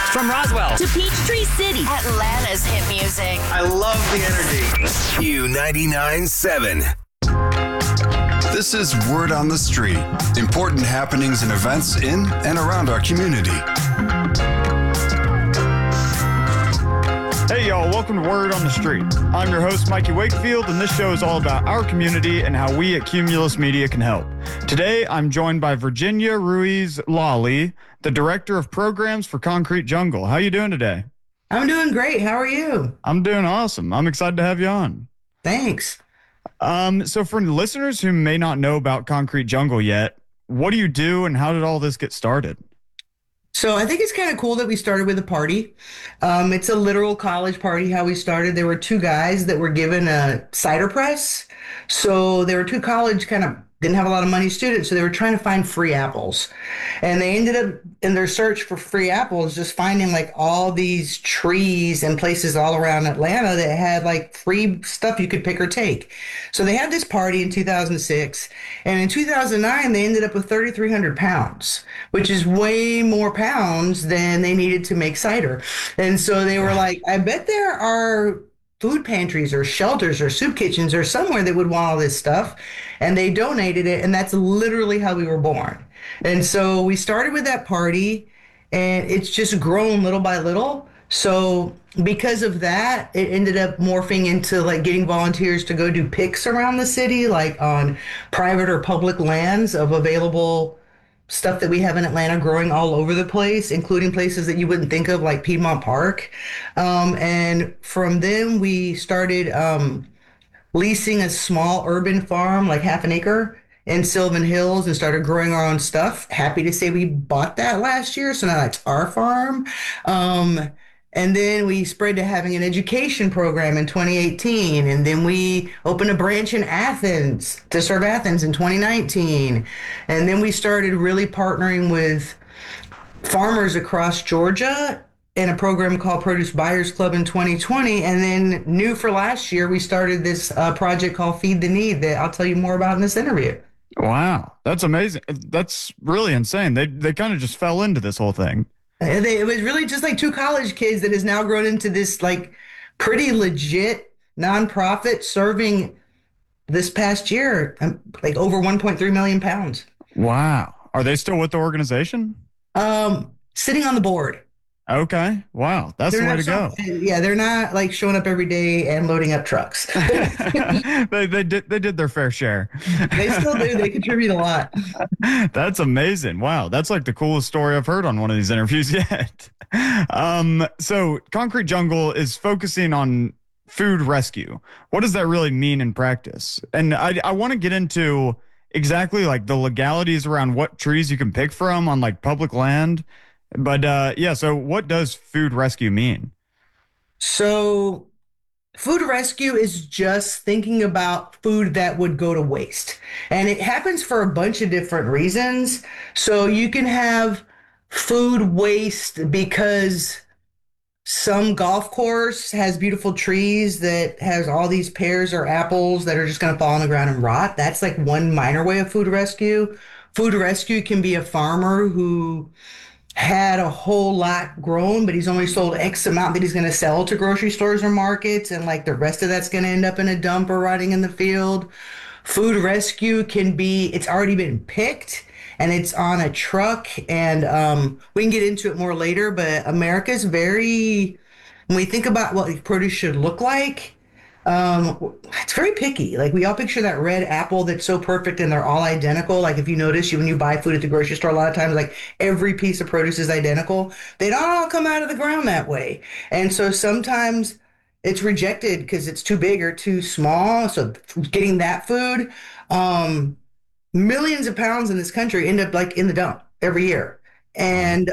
From Roswell to Peachtree City, Atlanta's hit music. I love the energy. Q99.7. This is Word on the Street. Important happenings and events in and around our community. Hey y'all, welcome to Word on the Street. I'm your host, Mikey Wakefield, and this show is all about our community and how we at Cumulus Media can help. Today, I'm joined by Virginia Ruiz Lawley, the Director of Programs for Concrete Jungle. How you doing today? I'm doing great. How are you? I'm doing awesome. I'm excited to have you on. Thanks. So for listeners who may not know about Concrete Jungle yet, what do you do and how did all this get started? So I think it's kind of cool that we started with a party. It's a literal college party, how we started. There were two guys that were given a cider press. So there were two college didn't have a lot of money students, so they were trying to find free apples. And they ended up in their search for free apples just finding like all these trees and places all around Atlanta that had like free stuff you could pick or take. So they had this party in 2006. And in 2009, they ended up with 3,300 pounds, which is way more pounds than they needed to make cider. And so they were like, I bet there are food pantries or shelters or soup kitchens or somewhere that would want all this stuff. And they donated it. And that's literally how we were born. And so we started with that party and it's just grown little by little. So because of that, it ended up morphing into like getting volunteers to go do picks around the city, like on private or public lands of available stuff that we have in Atlanta growing all over the place, including places that you wouldn't think of like Piedmont Park. And from then we started leasing a small urban farm, like half an acre in Sylvan Hills, and started growing our own stuff. Happy to say we bought that last year. So now that's our farm. And then we spread to having an education program in 2018. And then we opened a branch in Athens to serve Athens in 2019. And then we started really partnering with farmers across Georgia in a program called Produce Buyers Club in 2020. And then new for last year, we started this project called Feed the Need that I'll tell you more about in this interview. Wow, that's amazing. That's really insane. They kind of just fell into this whole thing. It was really just like two college kids that has now grown into this like pretty legit nonprofit serving this past year like over 1.3 million pounds. Wow. Are they still with the organization? Sitting on the board. Okay. Wow. That's the way to go. Yeah, they're not like showing up every day and loading up trucks. They did their fair share. They still do. They contribute a lot. That's amazing. Wow. That's like the coolest story I've heard on one of these interviews yet. So Concrete Jungle is focusing on food rescue. What does that really mean in practice? And I want to get into exactly like the legalities around what trees you can pick from on like public land. But so what does food rescue mean? So food rescue is just thinking about food that would go to waste. And it happens for a bunch of different reasons. So you can have food waste because some golf course has beautiful trees that has all these pears or apples that are just going to fall on the ground and rot. That's like one minor way of food rescue. Food rescue can be a farmer who had a whole lot grown, but he's only sold X amount that he's going to sell to grocery stores or markets. And like the rest of that's going to end up in a dump or rotting in the field. Food rescue can be, it's already been picked and it's on a truck. And we can get into it more later, but America's when we think about what produce should look like, it's very picky. Like we all picture that red apple that's so perfect and they're all identical. Like if you notice when you buy food at the grocery store, a lot of times like every piece of produce is identical. They don't all come out of the ground that way. And so sometimes it's rejected because it's too big or too small. So getting that food, millions of pounds in this country end up like in the dump every year. And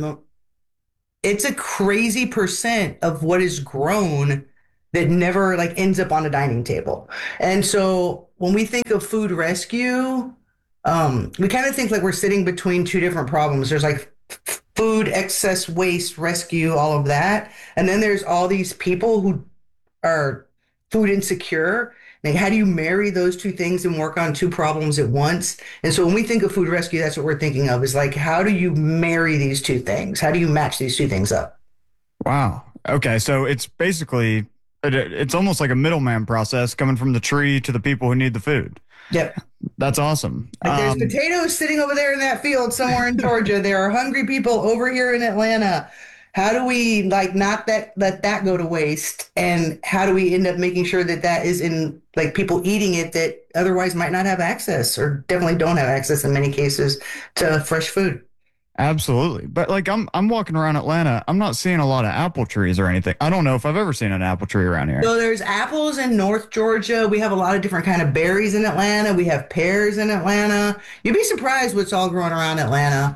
it's a crazy percent of what is grown that never like ends up on a dining table. And so when we think of food rescue, we kind of think like we're sitting between two different problems. There's like food excess waste rescue, all of that. And then there's all these people who are food insecure Like, how do you marry those two things and work on two problems at once? And so when we think of food rescue, that's what we're thinking of is like, how do you marry these two things? How do you match these two things up? Wow. Okay. So it's basically, it's almost like a middleman process coming from the tree to the people who need the food. Yep. That's awesome. Like there's potatoes sitting over there in that field somewhere in Georgia. There are hungry people over here in Atlanta. How do we like not let that go to waste? And how do we end up making sure that that is in like people eating it that otherwise might not have access or definitely don't have access in many cases to fresh food? Absolutely. But like I'm walking around Atlanta, I'm not seeing a lot of apple trees or anything. I don't know if I've ever seen an apple tree around here. So there's apples in North Georgia. We have a lot of different kind of berries in Atlanta. We have pears in Atlanta. You'd be surprised what's all growing around Atlanta.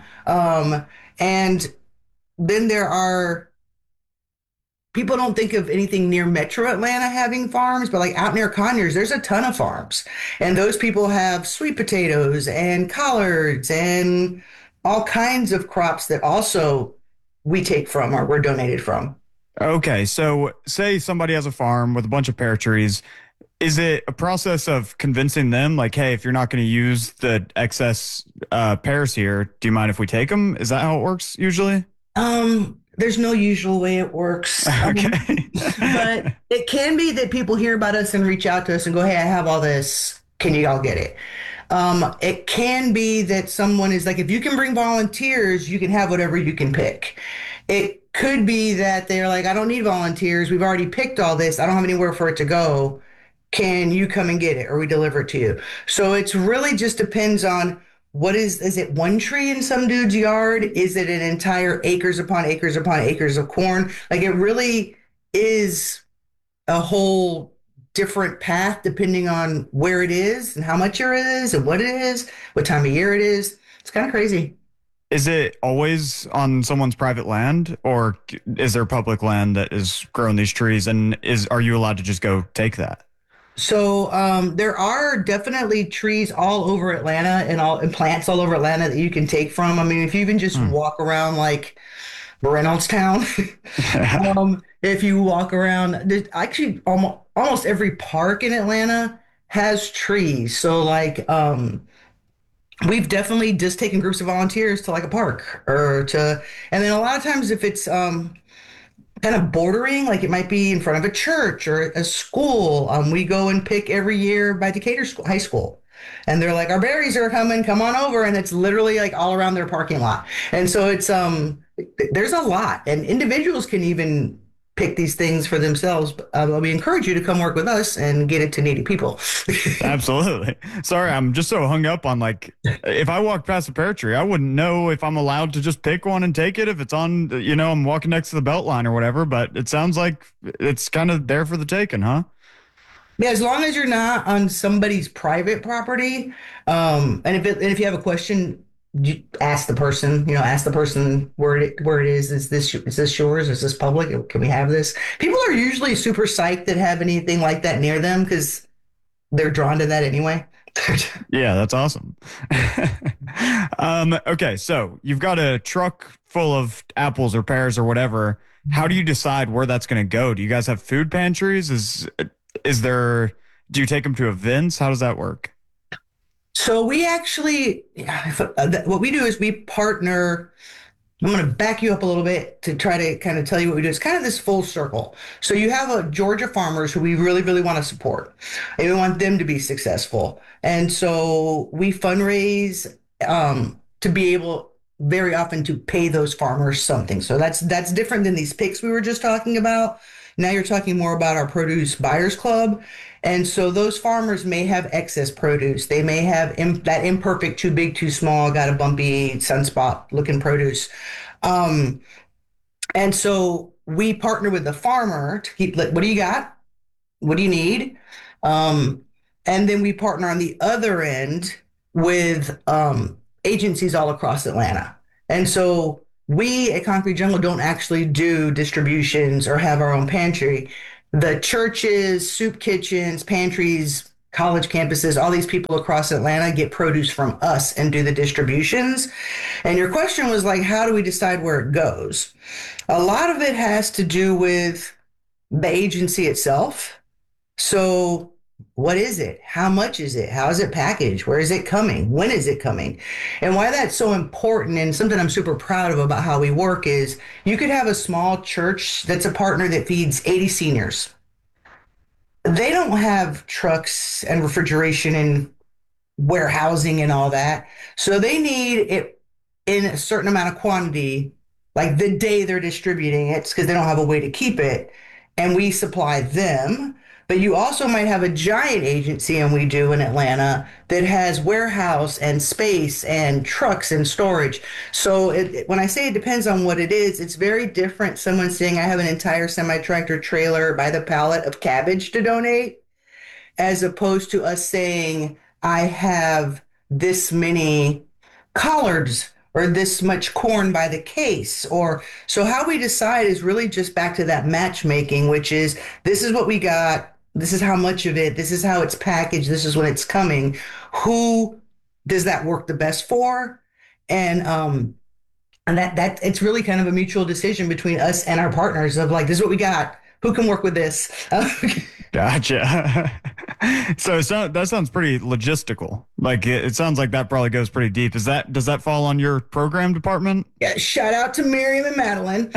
And then there are people don't think of anything near Metro Atlanta having farms, but like out near Conyers, there's a ton of farms. And those people have sweet potatoes and collards and all kinds of crops that also we take from or we're donated from. Okay, so say somebody has a farm with a bunch of pear trees. Is it a process of convincing them, like, hey, if you're not going to use the excess pears here, do you mind if we take them? Is that how it works usually? There's no usual way it works. Okay. But it can be that people hear about us and reach out to us and go, hey, I have all this. Can you all get it? It can be that someone is like, if you can bring volunteers, you can have whatever you can pick. It could be that they're like, I don't need volunteers. We've already picked all this. I don't have anywhere for it to go. Can you come and get it or we deliver it to you? So it's really just depends on what is it one tree in some dude's yard? Is it an entire acres upon acres upon acres of corn? Like it really is a whole different path depending on where it is and how much it is and what it is, what time of year it is. It's kind of crazy. Is it always on someone's private land, or is there public land that is growing these trees? And are you allowed to just go take that? So there are definitely trees all over Atlanta and plants all over Atlanta that you can take from. I mean, if you even just walk around like Reynoldstown, if you walk around, there's actually almost every park in Atlanta has trees. So like we've definitely just taken groups of volunteers to like a park and then a lot of times if it's kind of bordering, like it might be in front of a church or a school. We go and pick every year by Decatur High School. And they're like, our berries are coming, come on over. And it's literally like all around their parking lot. And so it's, there's a lot. And individuals can even pick these things for themselves. We encourage you to come work with us and get it to needy people. Absolutely. Sorry, I'm just so hung up on like, if I walked past a pear tree, I wouldn't know if I'm allowed to just pick one and take it if it's on, I'm walking next to the belt line or whatever, but it sounds like it's kind of there for the taking, huh? Yeah, as long as you're not on somebody's private property, and if you have a question, you ask the person. Ask the person where it is. Is this yours? Is this public? Can we have this? People are usually super psyched that have anything like that near them because they're drawn to that anyway. Yeah, that's awesome. Okay, so you've got a truck full of apples or pears or whatever. How do you decide where that's going to go? Do you guys have food pantries? Do you take them to events? How does that work? So we actually, what we do is we partner. I'm going to back you up a little bit to try to kind of tell you what we do. It's kind of this full circle. So you have a Georgia farmers who we really, really want to support, and we want them to be successful. And so we fundraise to be able very often to pay those farmers something. So that's different than these picks we were just talking about. Now you're talking more about our produce buyers club. And so those farmers may have excess produce. They may have that imperfect, too big, too small, got a bumpy sunspot looking produce. And so we partner with the farmer to keep, like, what do you got? What do you need? And then we partner on the other end with agencies all across Atlanta. And so we at Concrete Jungle don't actually do distributions or have our own pantry. The churches, soup kitchens, pantries, college campuses, all these people across Atlanta get produce from us and do the distributions. And your question was like, how do we decide where it goes? A lot of it has to do with the agency itself. So What is it? How much is it? How is it packaged? Where is it coming? When is it coming? And why that's so important and something I'm super proud of about how we work is you could have a small church that's a partner that feeds 80 seniors. They don't have trucks and refrigeration and warehousing and all that. So they need it in a certain amount of quantity, like the day they're distributing it, because they don't have a way to keep it. And we supply them. But you also might have a giant agency, and we do in Atlanta, that has warehouse and space and trucks and storage. So when I say it depends on what it is, it's very different. Someone saying, I have an entire semi tractor trailer by the pallet of cabbage to donate as opposed to us saying, I have this many collards or this much corn by the case. Or so how we decide is really just back to that matchmaking, which is this is what we got. This is how much of it. This is how it's packaged. This is when it's coming. Who does that work the best for? And that it's really kind of a mutual decision between us and our partners of like, this is what we got. Who can work with this? Gotcha. That sounds pretty logistical. Like it sounds like that probably goes pretty deep. Does that fall on your program department? Yeah, shout out to Miriam and Madeline.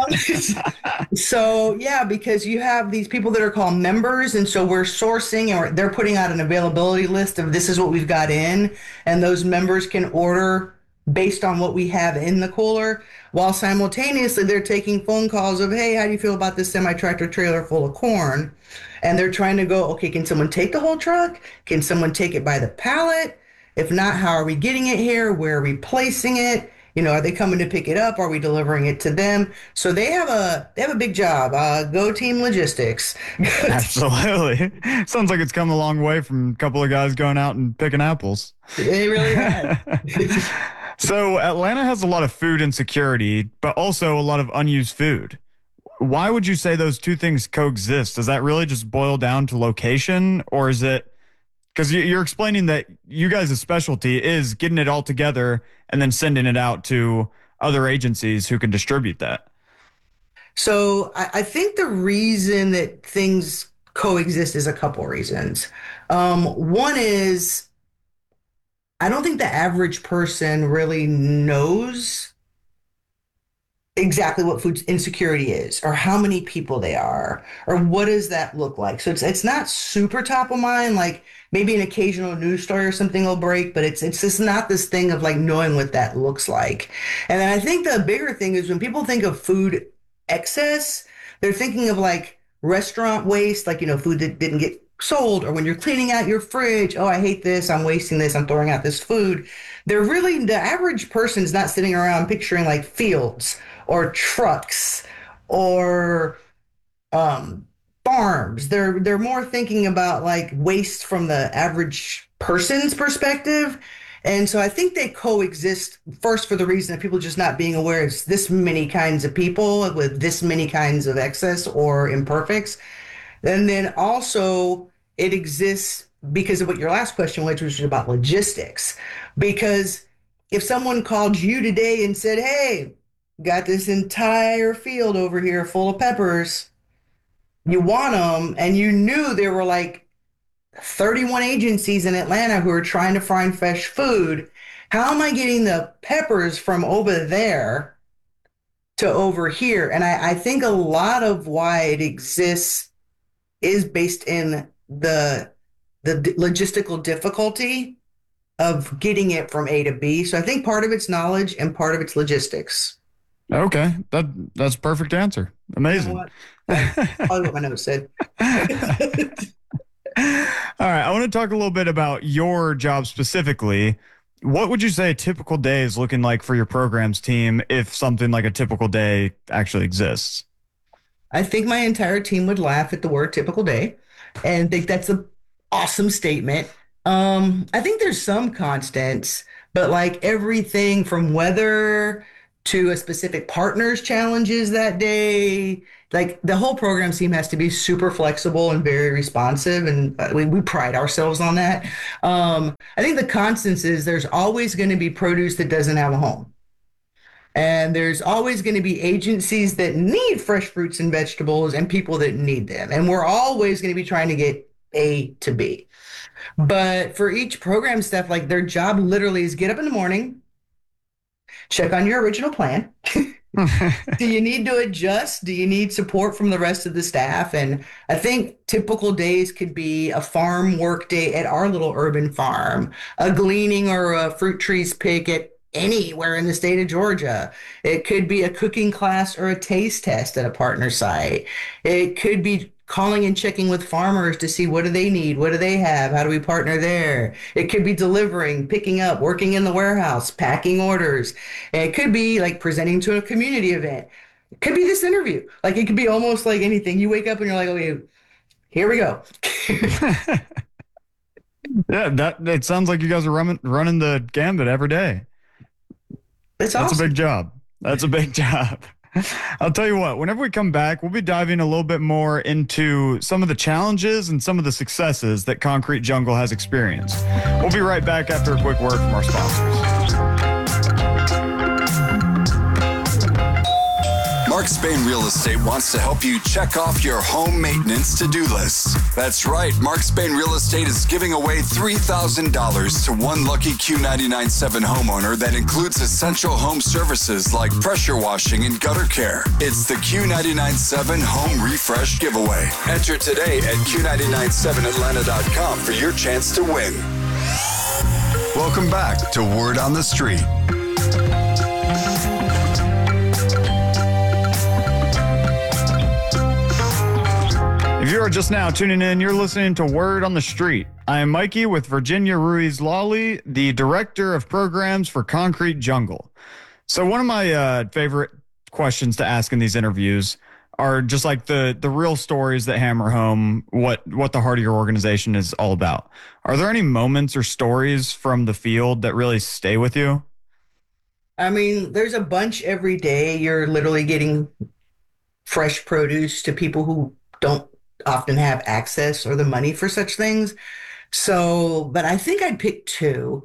So yeah, because you have these people that are called members, and so we're sourcing or they're putting out an availability list of this is what we've got in, and those members can order based on what we have in the cooler, while simultaneously they're taking phone calls of, hey, how do you feel about this semi-tractor trailer full of corn? And they're trying to go, okay, can someone take the whole truck? Can someone take it by the pallet? If not, how are we getting it here? Where are we placing it? You know, are they coming to pick it up? Are we delivering it to them? So they have a big job. Go team logistics. Absolutely. Sounds like it's come a long way from a couple of guys going out and picking apples. They really have. So Atlanta has a lot of food insecurity, but also a lot of unused food. Why would you say those two things coexist? Does that really just boil down to location, or is it because you're explaining that you guys' specialty is getting it all together and then sending it out to other agencies who can distribute that? So I think the reason that things coexist is a couple reasons. One is I don't think the average person really knows exactly what food insecurity is or how many people they are or what does that look like. So it's not super top of mind, like maybe an occasional news story or something will break, but it's just not this thing of like knowing what that looks like. And then I think the bigger thing is when people think of food excess, they're thinking of like restaurant waste, like, you know, food that didn't get sold, or when you're cleaning out your fridge, oh, I hate this, I'm wasting this, I'm throwing out this food. They're really, the average person's not sitting around picturing like fields or trucks or farms. They're more thinking about like waste from the average person's perspective. And so I think they coexist first for the reason of people just not being aware it's this many kinds of people with this many kinds of excess or imperfects. And then also it exists because of what your last question was, which was about logistics. Because if someone called you today and said, hey, got this entire field over here full of peppers, you want them, and you knew there were like 31 agencies in Atlanta who are trying to find fresh food, how am I getting the peppers from over there to over here? And I think a lot of why it exists is based in the logistical difficulty of getting it from A to B. So I think part of it's knowledge and part of it's logistics. Okay, that's a perfect answer. Amazing. You know what? Probably what my notes said. All right, I want to talk a little bit about your job specifically. What would you say a typical day is looking like for your programs team if something like a typical day actually exists? I think my entire team would laugh at the word typical day and think that's an awesome statement. I think there's some constants, but like everything from weather to a specific partner's challenges that day, like the whole program team has to be super flexible and very responsive. And we pride ourselves on that. I think the constants is there's always going to be produce that doesn't have a home. And there's always going to be agencies that need fresh fruits and vegetables and people that need them. And we're always going to be trying to get A to B. But for each program staff, like their job literally is get up in the morning, check on your original plan. Do you need to adjust? Do you need support from the rest of the staff? And I think typical days could be a farm work day at our little urban farm, a gleaning or a fruit trees pick at anywhere in the state of Georgia. It could be a cooking class or a taste test at a partner site. It could be calling and checking with farmers to see what do they need, what do they have, how do we partner there. It could be delivering, picking up, working in the warehouse, packing orders. And it could be like presenting to a community event. It could be this interview. Like it could be almost like anything. You wake up and you're like, okay, here we go. Yeah, that it sounds like you guys are running the gambit every day. That's a awesome. big job. That's a big job. I'll tell you what, whenever we come back, we'll be diving a little bit more into some of the challenges and some of the successes that Concrete Jungle has experienced. We'll be right back after a quick word from our sponsors. Mark Spain Real Estate wants to help you check off your home maintenance to-do list. That's right. Mark Spain Real Estate is giving away $3,000 to one lucky Q99.7 homeowner that includes essential home services like pressure washing and gutter care. It's the Q99.7 Home Refresh Giveaway. Enter today at Q997Atlanta.com for your chance to win. Welcome back to Word on the Street. If you are just now tuning in, you're listening to Word on the Street. I am Mikey with Virginia Ruiz Lawley, the Director of Programs for Concrete Jungle. So one of my favorite questions to ask in these interviews are just like the real stories that hammer home what the heart of your organization is all about. Are there any moments or stories from the field that really stay with you? I mean, there's a bunch every day. You're literally getting fresh produce to people who don't often have access or the money for such things. So, but I think I'd pick two.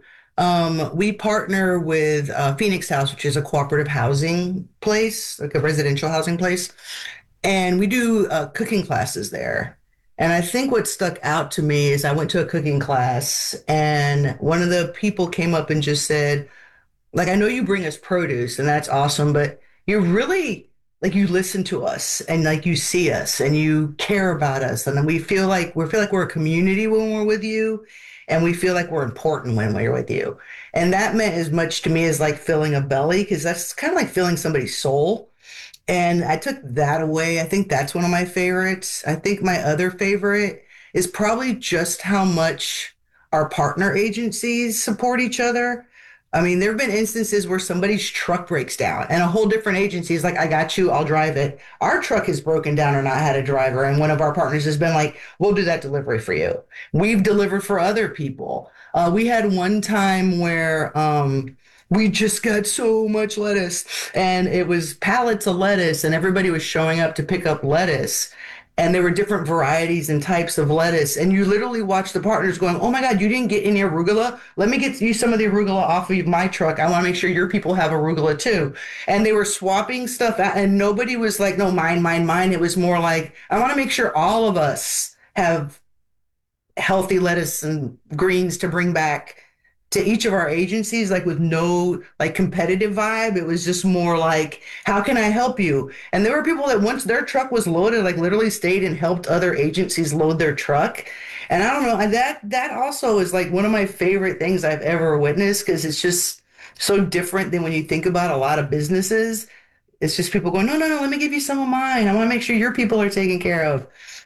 We partner with Phoenix House, which is a cooperative housing place, like a residential housing place. And we do cooking classes there. And I think what stuck out to me is I went to a cooking class and one of the people came up and just said, like, I know you bring us produce and that's awesome, but you're really like you listen to us and like you see us and you care about us. And then we feel like we're a community when we're with you. And we feel like we're important when we're with you. And that meant as much to me as like filling a belly, because that's kind of like filling somebody's soul. And I took that away. I think that's one of my favorites. I think my other favorite is probably just how much our partner agencies support each other. I mean, there have been instances where somebody's truck breaks down and a whole different agency is like, I got you, I'll drive it. Our truck has broken down or not had a driver. And one of our partners has been like, we'll do that delivery for you. We've delivered for other people. We had one time where we just got so much lettuce and it was pallets of lettuce and everybody was showing up to pick up lettuce. And there were different varieties and types of lettuce. And you literally watch the partners going, oh my God, you didn't get any arugula? Let me get you some of the arugula off of my truck. I want to make sure your people have arugula too. And they were swapping stuff out and nobody was like, no, mine, mine, mine. It was more like, I want to make sure all of us have healthy lettuce and greens to bring back to each of our agencies, like with no like competitive vibe. It was just more like, how can I help you? And there were people that once their truck was loaded, like literally stayed and helped other agencies load their truck. And I don't know, and that also is like one of my favorite things I've ever witnessed because it's just so different than when you think about a lot of businesses. It's just people going, no, no, no, let me give you some of mine. I want to make sure your people are taken care of.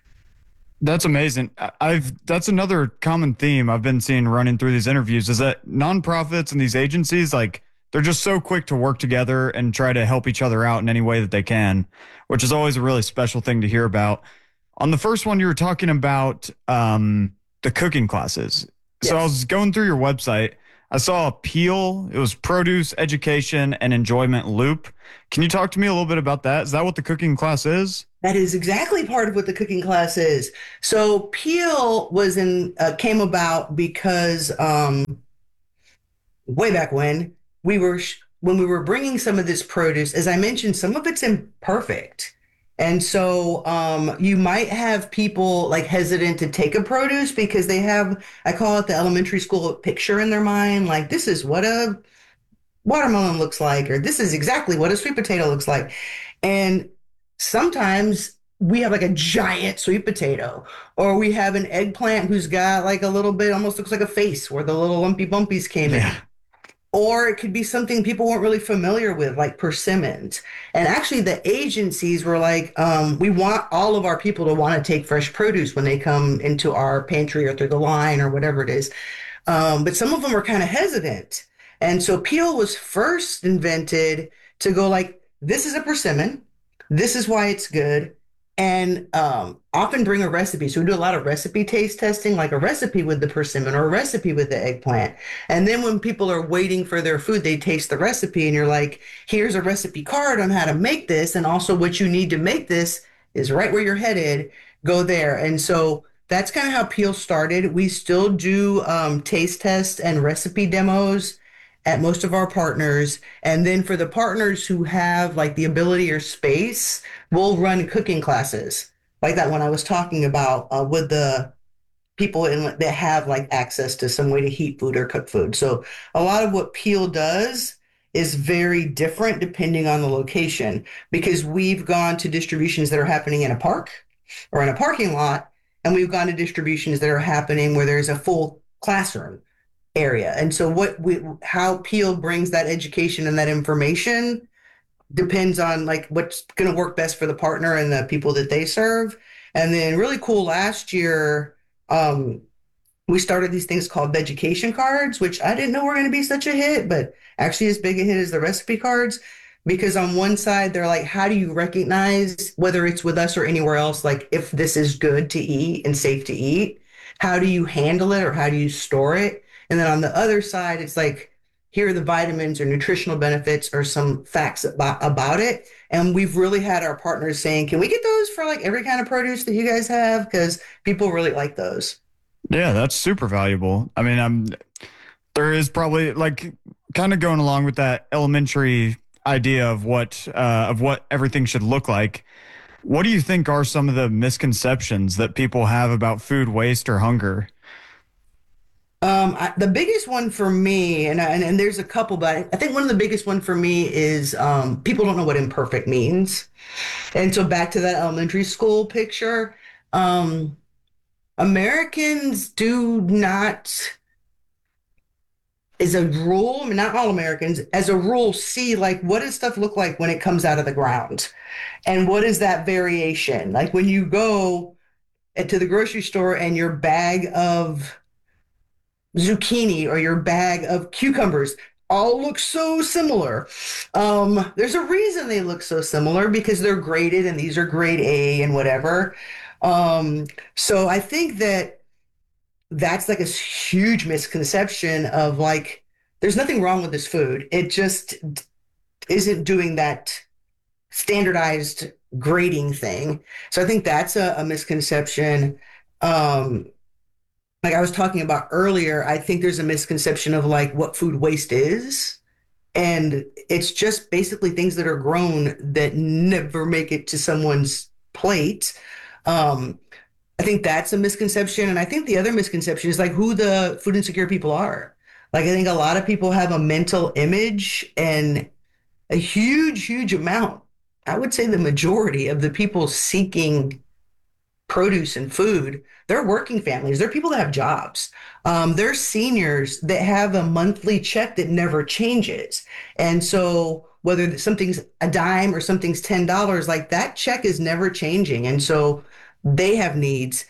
That's amazing. That's another common theme I've been seeing running through these interviews is that nonprofits and these agencies, like they're just so quick to work together and try to help each other out in any way that they can, which is always a really special thing to hear about. On the first one, you were talking about the cooking classes. Yes. So I was going through your website. I saw a PEAL. It was Produce, Education, and Enjoyment Loop. Can you talk to me a little bit about that? Is that what the cooking class is? That is exactly part of what the cooking class is. So Peel came about because way back when we were bringing some of this produce, as I mentioned, some of it's imperfect. And so you might have people like hesitant to take a produce because they have, I call it the elementary school picture in their mind, like this is what a watermelon looks like, or this is exactly what a sweet potato looks like. And sometimes we have like a giant sweet potato, or we have an eggplant who's got like a little bit, almost looks like a face where the little lumpy bumpies came in. Yeah. Or it could be something people weren't really familiar with, like persimmons. And actually, the agencies were like, we want all of our people to want to take fresh produce when they come into our pantry or through the line or whatever it is. But some of them were kind of hesitant. And so peel was first invented to go like, this is a persimmon. This is why it's good. And often bring a recipe. So we do a lot of recipe taste testing, like a recipe with the persimmon or a recipe with the eggplant. And then when people are waiting for their food, they taste the recipe and you're like, here's a recipe card on how to make this. And also what you need to make this is right where you're headed. Go there. And so that's kind of how Peel started. We still do taste tests and recipe demos at most of our partners. And then for the partners who have like the ability or space, we'll run cooking classes like that one I was talking about with the people that have like access to some way to heat food or cook food. So a lot of what Peel does is very different depending on the location because we've gone to distributions that are happening in a park or in a parking lot, and we've gone to distributions that are happening where there's a full classroom area. And so how Peel brings that education and that information depends on like what's going to work best for the partner and the people that they serve. And then really cool last year, we started these things called vegetation cards, which I didn't know were going to be such a hit, but actually as big a hit as the recipe cards. Because on one side, they're like, how do you recognize whether it's with us or anywhere else, like if this is good to eat and safe to eat? How do you handle it or how do you store it? And then on the other side, it's like, here are the vitamins or nutritional benefits or some facts about it. And we've really had our partners saying, can we get those for like every kind of produce that you guys have? Because people really like those. Yeah, that's super valuable. I mean, there is probably like kind of going along with that elementary idea of what everything should look like. What do you think are some of the misconceptions that people have about food waste or hunger? The biggest one for me, and there's a couple, but I think one of the biggest one for me is people don't know what imperfect means. And so back to that elementary school picture, Americans do not, as a rule, I mean, not all Americans, as a rule, see like what does stuff look like when it comes out of the ground? And what is that variation? Like when you go to the grocery store and your bag of zucchini or your bag of cucumbers all look so similar. There's a reason they look so similar because they're graded and these are grade A and whatever. So I think that that's like a huge misconception of like, there's nothing wrong with this food. It just isn't doing that standardized grading thing. So I think that's a misconception. Like I was talking about earlier, I think there's a misconception of like what food waste is. And it's just basically things that are grown that never make it to someone's plate. I think that's a misconception. And I think the other misconception is like who the food insecure people are. Like I think a lot of people have a mental image and a huge, huge amount. I would say the majority of the people seeking produce and food, they're working families. They're people that have jobs. They're seniors that have a monthly check that never changes. And so whether something's a dime or something's $10, like that check is never changing. And so they have needs.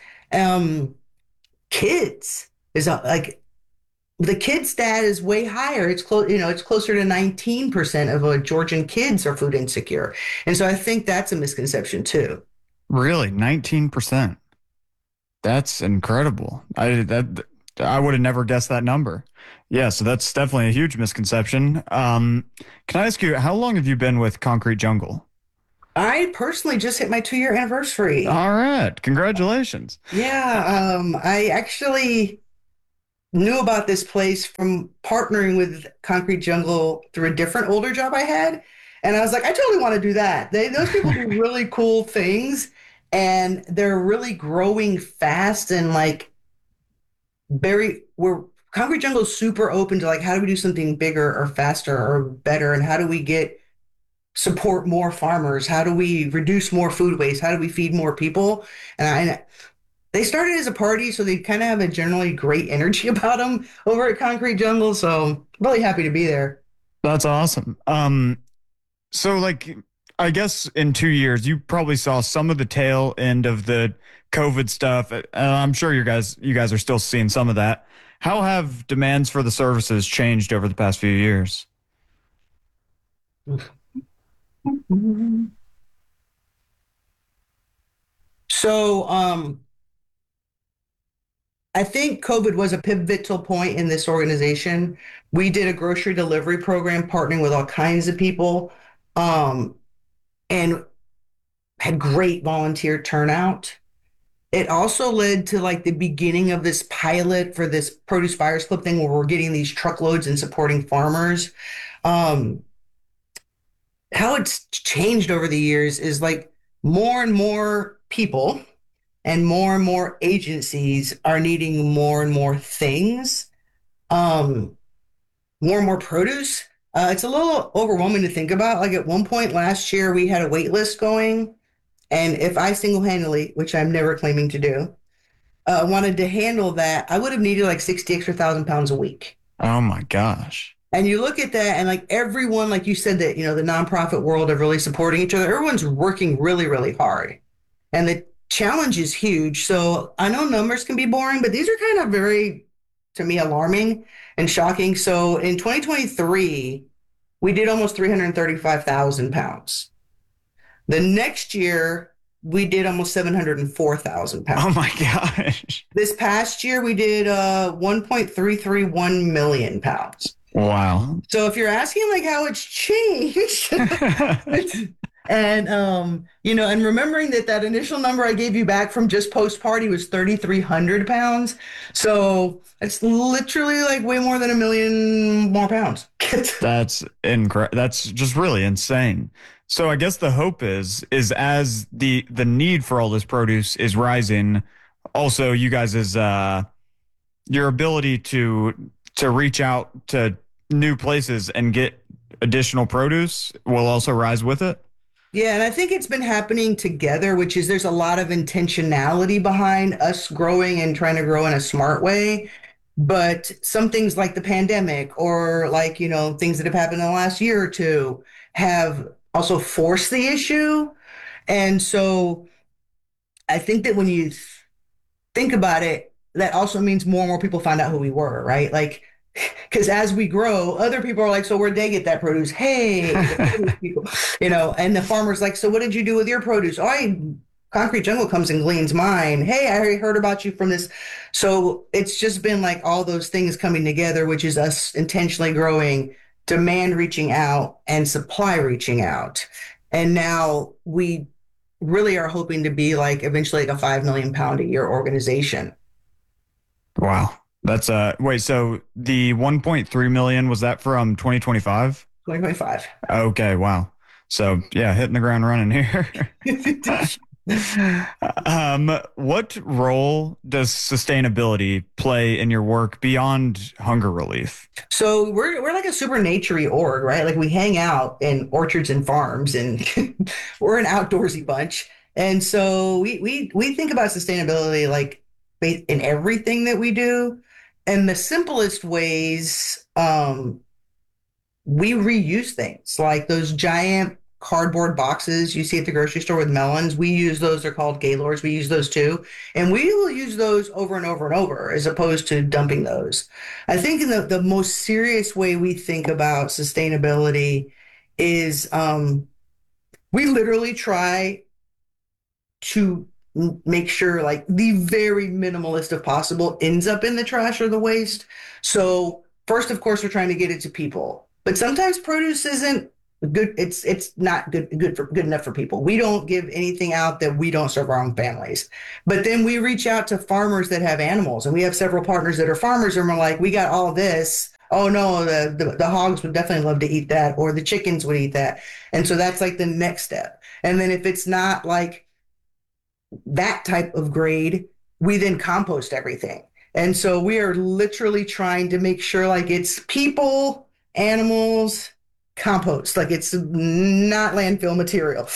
Kids is like the kid stat is way higher. It's close, it's closer to 19% of Georgian kids are food insecure. And so I think that's a misconception too. Really, 19%. That's incredible. I would have never guessed that number. Yeah, so that's definitely a huge misconception. Can I ask you, how long have you been with Concrete Jungle? I personally just hit my 2-year anniversary. All right, congratulations. Yeah, I actually knew about this place from partnering with Concrete Jungle through a different older job I had. And I was like, I totally want to do that. Those people do really cool things, and they're really growing fast and like we're Concrete Jungle is super open to like, how do we do something bigger or faster or better? And how do we support more farmers? How do we reduce more food waste? How do we feed more people? And they started as a party, so they kind of have a generally great energy about them over at Concrete Jungle. So I'm really happy to be there. That's awesome. So like, I guess in 2 years, you probably saw some of the tail end of the COVID stuff. I'm sure you guys are still seeing some of that. How have demands for the services changed over the past few years? So, I think COVID was a pivotal point in this organization. We did a grocery delivery program partnering with all kinds of people, and had great volunteer turnout. It also led to like the beginning of this pilot for this Produce Buyers Club thing where we're getting these truckloads and supporting farmers. Um, how it's changed over the years is like more and more people and more agencies are needing more and more things, um, more and more produce. It's a little overwhelming to think about. Like at one point last year, we had a wait list going. And if I single-handedly, which I'm never claiming to do, wanted to handle that, I would have needed like 60 extra thousand pounds a week. Oh my gosh. And you look at that and like everyone, like you said, that, the nonprofit world are really supporting each other. Everyone's working really, really hard. And the challenge is huge. So I know numbers can be boring, but these are kind of very, to me, alarming and shocking. So in 2023, we did almost 335,000 pounds. The next year, we did almost 704,000 pounds. Oh my gosh. This past year, we did 1.331 million pounds. Wow. So if you're asking like how it's changed, and and remembering that initial number I gave you back from just post party was 3,300 pounds. So it's literally like way more than a million more pounds. That's incredible. That's just really insane. So I guess the hope is as the need for all this produce is rising, also you guys' your ability to reach out to new places and get additional produce will also rise with it. Yeah, and I think it's been happening together, which is there's a lot of intentionality behind us growing and trying to grow in a smart way. But some things like the pandemic or like, things that have happened in the last year or two have also forced the issue. And so I think that when you think about it, that also means more and more people find out who we were, right? Like, because as we grow, other people are like, so where'd they get that produce? Hey, people, and the farmer's like, so what did you do with your produce? Concrete Jungle comes and gleans mine. Hey, I heard about you from this. So it's just been like all those things coming together, which is us intentionally growing, demand reaching out, and supply reaching out. And now we really are hoping to be like eventually like a 5 million pound a year organization. Wow. That's wait, so the 1.3 million, was that from 2025? 2025. Okay, wow. So yeah, hitting the ground running here. What role does sustainability play in your work beyond hunger relief? So we're like a super naturey org, right? Like we hang out in orchards and farms, and we're an outdoorsy bunch. And so we think about sustainability like in everything that we do. And the simplest ways, we reuse things like those giant cardboard boxes you see at the grocery store with melons. We use those. They're called Gaylords. We use those too. And we will use those over and over and over as opposed to dumping those. I think in the most serious way we think about sustainability is we literally try to make sure like the very minimalist of possible ends up in the trash or the waste. So first, of course, we're trying to get it to people, but sometimes produce isn't good. It's not good enough for people. We don't give anything out that we don't serve our own families. But then we reach out to farmers that have animals, and we have several partners that are farmers, and we're like, we got all this. oh no, the hogs would definitely love to eat that, or the chickens would eat that. And so that's like the next step. And then if it's not like that type of grade, we then compost everything. And so we are literally trying to make sure like it's people, animals, compost, like it's not landfill material.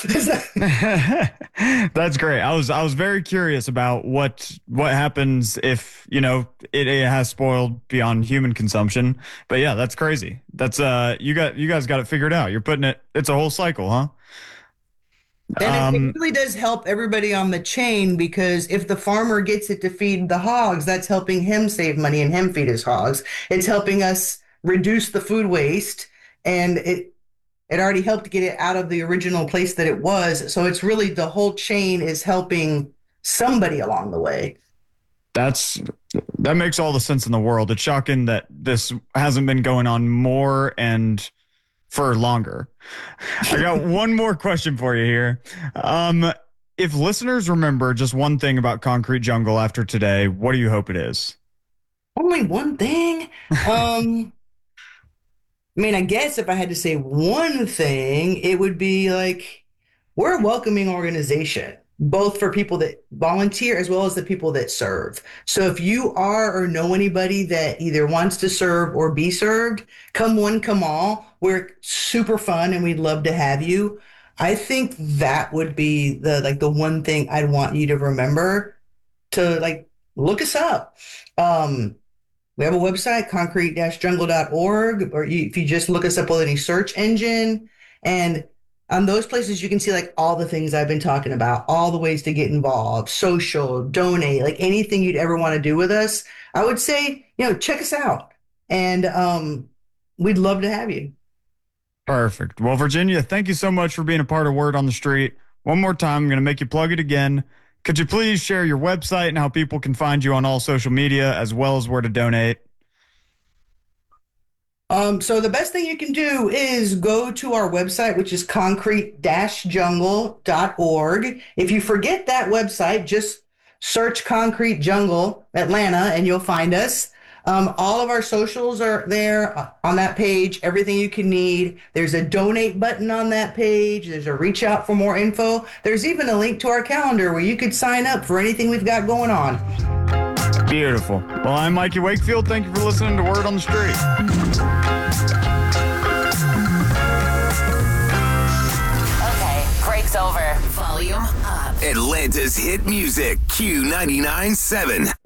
That's great. I was very curious about what happens if, it has spoiled beyond human consumption. But yeah, that's crazy. That's you guys got it figured out. You're putting it's a whole cycle, huh? And it really does help everybody on the chain because if the farmer gets it to feed the hogs, that's helping him save money and him feed his hogs. It's helping us reduce the food waste, and it already helped get it out of the original place that it was. So it's really the whole chain is helping somebody along the way. That makes all the sense in the world. It's shocking that this hasn't been going on more and for longer. I got one more question for you here. If listeners remember just one thing about Concrete Jungle after today, what do you hope it is? Only one thing? I mean, I guess if I had to say one thing, it would be like we're a welcoming organization, both for people that volunteer as well as the people that serve. So if you are or know anybody that either wants to serve or be served, come one, come all. We're super fun and we'd love to have you. I think that would be the one thing I'd want you to remember to like look us up. We have a website, concrete-jungle.org, or if you just look us up with any search engine. And on those places, you can see like all the things I've been talking about, all the ways to get involved, social, donate, like anything you'd ever want to do with us. I would say, check us out. And we'd love to have you. Perfect. Well, Virginia, thank you so much for being a part of Word on the Street. One more time, I'm going to make you plug it again. Could you please share your website and how people can find you on all social media, as well as where to donate? So the best thing you can do is go to our website, which is concrete-jungle.org. If you forget that website, just search Concrete Jungle Atlanta and you'll find us. All of our socials are there on that page, everything you can need. There's a donate button on that page. There's a reach out for more info. There's even a link to our calendar where you could sign up for anything we've got going on. Beautiful. Well, I'm Mikey Wakefield. Thank you for listening to Word on the Street. Okay, break's over. Volume up. Atlanta's hit music, Q99.7.